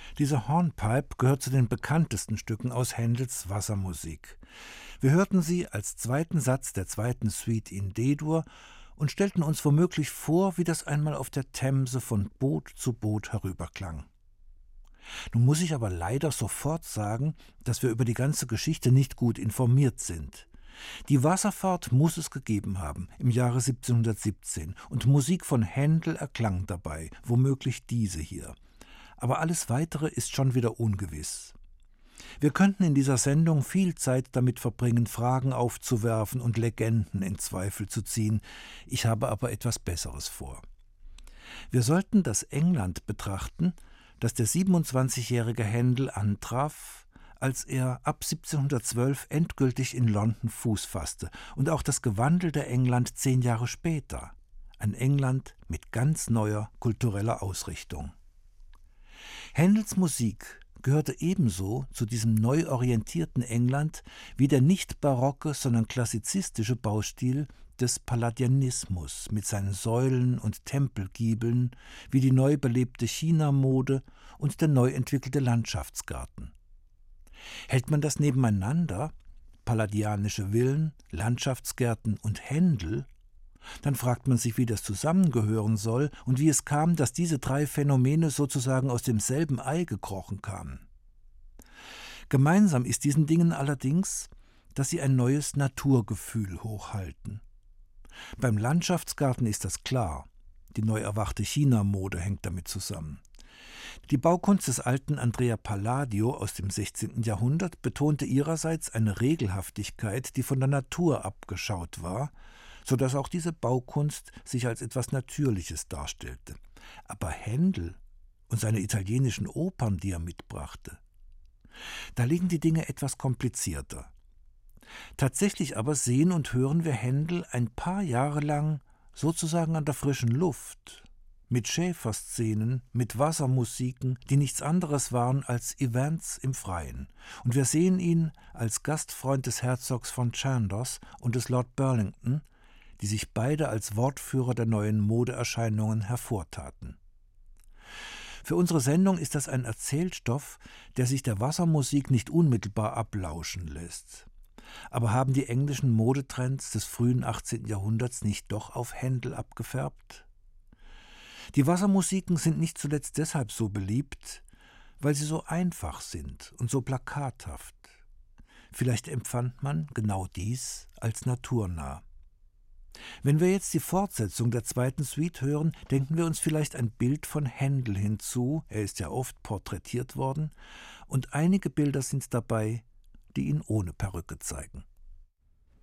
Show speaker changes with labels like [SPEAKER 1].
[SPEAKER 1] Diese Hornpipe gehört zu den bekanntesten Stücken aus Händels Wassermusik. Wir hörten sie als zweiten Satz der zweiten Suite in D-Dur und stellten uns womöglich vor, wie das einmal auf der Themse von Boot zu Boot herüberklang. Nun muss ich aber leider sofort sagen, dass wir über die ganze Geschichte nicht gut informiert sind. Die Wasserfahrt muss es gegeben haben, im Jahre 1717, und Musik von Händel erklang dabei, womöglich diese hier. Aber alles Weitere ist schon wieder ungewiss. Wir könnten in dieser Sendung viel Zeit damit verbringen, Fragen aufzuwerfen und Legenden in Zweifel zu ziehen. Ich habe aber etwas Besseres vor. Wir sollten das England betrachten, das der 27-jährige Händel antraf, als er ab 1712 endgültig in London Fuß fasste, und auch das gewandelte England 10 Jahre später. Ein England mit ganz neuer kultureller Ausrichtung. Händels Musik gehörte ebenso zu diesem neu orientierten England wie der nicht barocke, sondern klassizistische Baustil des Palladianismus mit seinen Säulen und Tempelgiebeln, wie die neu belebte China-Mode und der neu entwickelte Landschaftsgarten. Hält man das nebeneinander, palladianische Villen, Landschaftsgärten und Händel, dann fragt man sich, wie das zusammengehören soll und wie es kam, dass diese drei Phänomene sozusagen aus demselben Ei gekrochen kamen. Gemeinsam ist diesen Dingen allerdings, dass sie ein neues Naturgefühl hochhalten. Beim Landschaftsgarten ist das klar, die neu erwachte China-Mode hängt damit zusammen. Die Baukunst des alten Andrea Palladio aus dem 16. Jahrhundert betonte ihrerseits eine Regelhaftigkeit, die von der Natur abgeschaut war, sodass auch diese Baukunst sich als etwas Natürliches darstellte. Aber Händel und seine italienischen Opern, die er mitbrachte, da liegen die Dinge etwas komplizierter. Tatsächlich aber sehen und hören wir Händel ein paar Jahre lang sozusagen an der frischen Luft, mit Schäferszenen, mit Wassermusiken, die nichts anderes waren als Events im Freien. Und wir sehen ihn als Gastfreund des Herzogs von Chandos und des Lord Burlington, die sich beide als Wortführer der neuen Modeerscheinungen hervortaten. Für unsere Sendung ist das ein Erzählstoff, der sich der Wassermusik nicht unmittelbar ablauschen lässt. Aber haben die englischen Modetrends des frühen 18. Jahrhunderts nicht doch auf Händel abgefärbt? Die Wassermusiken sind nicht zuletzt deshalb so beliebt, weil sie so einfach sind und so plakathaft. Vielleicht empfand man genau dies als naturnah. Wenn wir jetzt die Fortsetzung der zweiten Suite hören, denken wir uns vielleicht ein Bild von Händel hinzu, er ist ja oft porträtiert worden, und einige Bilder sind dabei, die ihn ohne Perücke zeigen.